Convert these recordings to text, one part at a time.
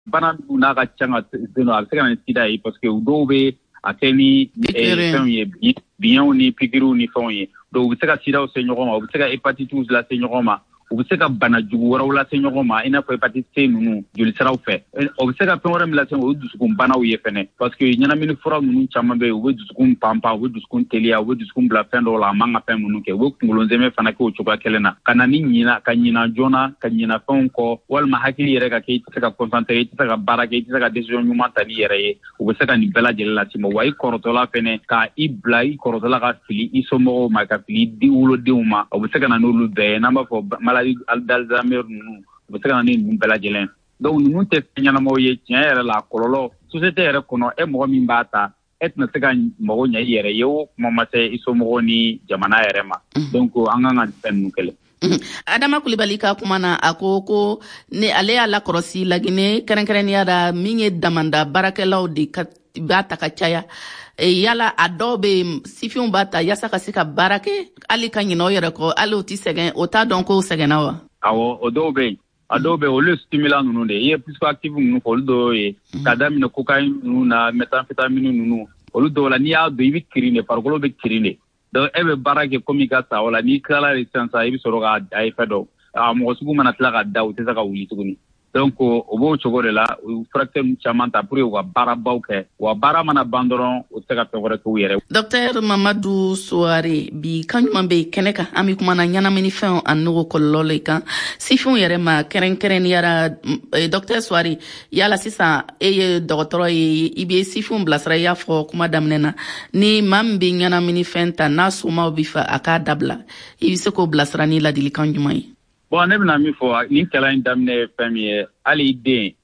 bana n'a ka canga no a bɛ se ka na sida ye parce que u dɔw bɛ a kɛ ni fɛnw ye biɲɛw ni pikiriw ni fɛnw ye donc u bɛ se ka sidaw se ɲɔgɔn ma u bɛ se ka hépatite lase ɲɔgɔn ma u bɛ se ka bana jugu wɛrɛw lase ɲɔgɔn ma i n'a fɔ hépatite C ninnu jolisiraw fɛ o bɛ se ka fɛn wɛrɛ min lase o dusukun banaw ye fɛnɛ parce que ɲɛnamini fura ninnu caman bɛ yen u bɛ dusukun panpan u bɛ dusukun teliya u bɛ dusukun bila fɛn dɔw la a man ka fɛn minnu kɛ u bɛ kunkolo zɛmɛ fana kɛ o cogoya kelen na ka na ni ka ɲina joona ka ɲina fɛnw kɔ walima hakili yɛrɛ ka kɛ i tɛ se ka concentrer i tɛ se ka baara kɛ i tɛ se ka décision ɲuman ta n'i yɛrɛ ye u bɛ se ka nin bɛɛ lajɛlen lase ma wa i kɔrɔtɔla fɛnɛ ka i bila i kɔrɔtɔla ka fili i somɔgɔw ma ka fili i wolodenw ma o bɛ se ka na n'olu bɛɛ ye n'an b'a fɔ maladie d'Alzheimer ninnu u bɛ se ka na ni ninnu bɛɛ lajɛlen donc ninnu tɛ fɛn ɲɛnamaw ye tiɲɛ yɛrɛ la kɔlɔlɔ société yɛrɛ kɔnɔ mɔgɔ min b'a ta tɛna se ka mago ɲɛ i yɛrɛ ye o kuma ma se i somɔgɔw ni jamana yɛrɛ ma donc an kan ka fɛn ninnu kɛlɛ. Adama Kulibali ka kuma na a ko ne ale y'a lakɔrɔsi Laginɛ kɛrɛnkɛrɛnnenya la min ye damanda baarakɛlaw de b'a ta ka caya yala a dɔw bɛ sifinw b'a ta yasa ka se ka baara kɛ hali ka ɲinɛ o yɛrɛ kɔ hali o tɛ sɛgɛn o t'a dɔn ko sɛgɛnna wa. Awɔ o dɔw bɛ yen a dɔw bɛ yen olu ye stimulant ninnu de ye i ye psychoactive ninnu fɔ olu dɔw ye ka daminɛ cocaïne ninnu na méthamphétamine ninnu olu dɔw la n'i y'a dɔn i bɛ kirin de farikolo bɛ kirin de donc e bɛ baara kɛ komi i ka sa o la n'i tilala de sisan i bɛ sɔrɔ ka a ye fɛn dɔ mɔgɔ sugu mana tila ka da u tɛ se ka wuli tuguni donc o b'o cogo de la u furakisɛ caman ta pour que u ka baarabaw kɛ wa baara mana ban dɔrɔn u tɛ se ka fɛn wɛrɛ k'u yɛrɛ. Docteur Mamadu Suware bi kan ɲuman bɛ kɛnɛ kan an bɛ kuma na ɲɛnaminifɛnw a n'o kɔlɔlɔ le kan sifinw yɛrɛ ma kɛrɛnkɛrɛnniyara Docteur Suware yala sisan e ye dɔgɔtɔrɔ ye i bɛ sifinw bilasira i y'a fɔ kuma daminɛ na ni maa min bɛ ɲɛnaminifɛn ta n'a somaw bɛ fɛ a k'a dabila i bɛ se k'o bilasira ni ladilikan jumɛn ye. Bon ne bɛna min fɔ nin kalan in daminɛ ye fɛn min ye hali i den e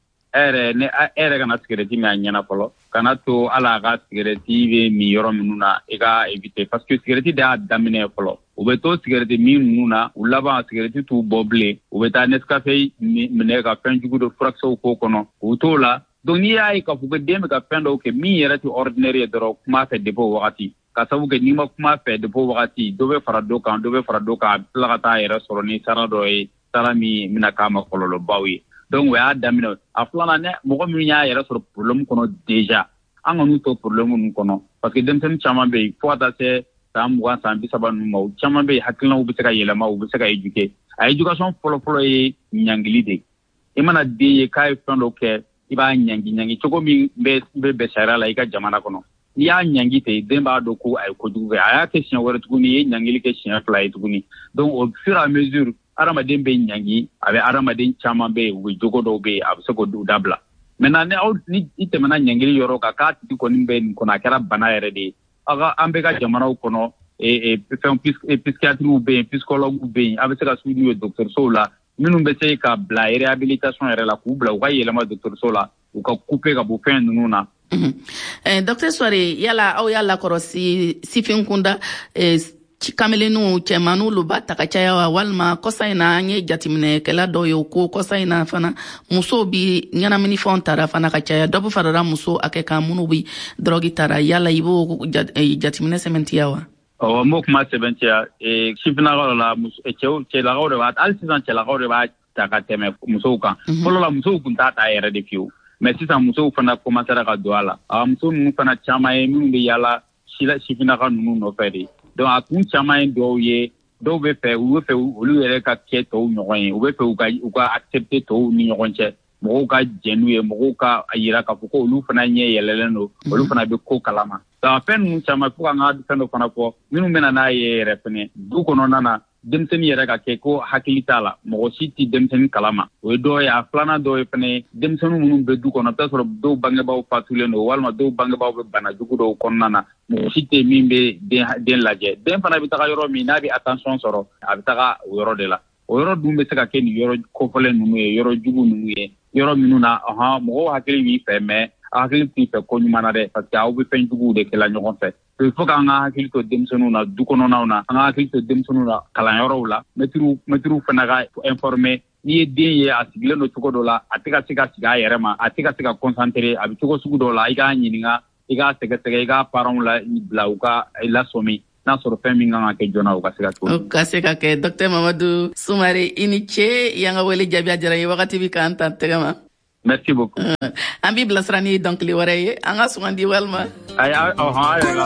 yɛrɛ kana sigɛrɛti min a ɲɛna fɔlɔ kana to ala a ka sigɛrɛti bɛ min yɔrɔ minnu na i ka éviter parce que sigɛrɛti de y'a daminɛ fɔlɔ u bɛ to sigɛrɛti min ninnu na u laban sigɛrɛti t'u bɔ bilen u bɛ taa Nescafé minɛ ka fɛn jugu dɔ furakisɛw k'o kɔnɔ u t'o la donc n'i y'a ye k'a fɔ ko den bɛ ka fɛn dɔw kɛ min yɛrɛ tɛ ordinaire ye dɔrɔn kuma fɛ depuis o wagati ka sabu kɛ n'i ma kuma fɛ depuis o wagati dɔ bɛ fara dɔ kan a bɛ tila ka taa yɛrɛ sɔrɔ ni sara dɔ ye sara min bɛna k'a ma kɔlɔlɔbaw ye donc o y'a daminɛ a filanan ne mɔgɔ min y'a yɛrɛ sɔrɔ problème kɔnɔ déjà an kɔni to problème ninnu kɔnɔ parce que denmisɛnnin caman bɛ yen fo ka taa se san 20 san 30 ninnu ma u caman bɛ yen hakilinaw bɛ se ka yɛlɛma u bɛ se ka éduquer a éducation fɔlɔfɔlɔ ye ɲangili de i mana den ye k'a ye fɛn dɔ kɛ i b'a ɲangi cogo min bɛ bɛn sariya la i ka jamana kɔnɔ n'i y'a ɲangi ten den b'a dɔn ko a ye kojugu kɛ a y'a kɛ siɲɛ wɛrɛ tuguni i ye ɲangili kɛ siɲɛ 2 ye tuguni donc au fur et à mesure adamaden bɛ ɲangi a bɛ adamaden caman bɛ yen u bɛ jogo dɔw bɛ yen a bɛ se k'o dabila maintenant ni i tɛmɛna ɲangili yɔrɔ kan k'a tigi kɔni bɛ nin kɔnɔ a kɛra bana yɛrɛ de ye an bɛ ka jamanaw kɔnɔ fɛn psychiatriw bɛ yen psychologues bɛ yen a bɛ se ka suivi n'u ye dɔgɔtɔrɔsow la minnu bɛ se ka bila réhabilitation yɛrɛ la k'u bila u ka yɛlɛma dɔgɔtɔrɔso la u ka couper ka bɔ fɛn ninnu na. Docteur Suware yala aw y'a lakɔrɔsi sifin kunda kamelenu cɛmanu lu b'a ta ka caya wa walima kɔsa in na an ye jateminɛkɛla dɔw ye ko kɔsa in na fana musow bi ɲɛnaminifɛnw tara fana ka caya dɔ bɛ farala muso a kɛ kan minnu bi drogue tara yala i b'o jateminɛ sɛmɛntiya wa. Awɔ n b'o kuma sɛbɛntiya sifinnakaw la cɛlakaw de b'a hali sisan cɛlakaw de b'a ta ka tɛmɛ musow kan fɔlɔ la musow tun t'a ta yɛrɛ de fiyewu mais sisan musow fana commencera ka don a la muso ninnu fana caman ye minnu bɛ yaala sifinnaka ninnu nɔfɛ de donc a kun caman ye dɔw ye dɔw bɛ fɛ olu yɛrɛ ka kɛ tɔw ɲɔgɔn ye u bɛ fɛ u ka accepter tɔw ni ɲɔgɔn cɛ mɔgɔw ka jɛn n'u ye mɔgɔw ka yira k'a fɔ ko olu fana ɲɛ yɛlɛlen don olu fana bɛ ko kalama donc fɛn ninnu caman fo k'an ka fɛn dɔ fana fɔ minnu bɛna n'a ye yɛrɛ fɛnɛ du kɔnɔna na denmisɛnnin yɛrɛ ka kɛ ko hakili t'a la mɔgɔ si tɛ denmisɛnnin kalama o ye dɔw ye a filanan dɔw ye fɛnɛ denmisɛnnin minnu bɛ du kɔnɔ i bɛ t'a sɔrɔ dɔw bangebaaw fatulen don walima dɔw bangebaaw bɛ bana jugu dɔw kɔnɔna na mɔgɔ si tɛ min bɛ den lajɛ den fana bɛ taga yɔrɔ min n'a bɛ attention sɔrɔ a bɛ taga o yɔrɔ de la o yɔrɔ dun bɛ se ka kɛ nin yɔrɔ kɔfɔlen ninnu ye yɔrɔ jugu ninnu ye yɔrɔ minnu na mɔgɔw hakili b'i fɛ mais a hakili t'i fɛ ko ɲuman na dɛ parce que aw bɛ fɛn juguw de kɛla ɲɔgɔn fɛ il faut k'an ka hakili to denmisɛnninw na du kɔnɔnaw na an ka hakili to denmisɛnninw na kalanyɔrɔw la mɛtiriw fana ka informer n'i ye den ye a sigilen don cogo dɔ la a tɛ ka se ka sigi a yɛrɛ ma a tɛ ka se ka concentrer a bɛ cogo sugu dɔw la i k'a ɲininka i k'a sɛgɛsɛgɛ i k'a parents la bila u ka lasɔmi n'a sɔrɔ fɛn min kan ka kɛ joona o ka se ka kɛ. O ka se ka kɛ Docteur Mamadu Sumare i ni ce y'an ka wele jaabi a diyara n ye wagati bɛ k'an ta tɛgɛ ma. Merci beaucoup. An b'i bilasira ni dɔnkili wɛrɛ ye an ka sugandi walima.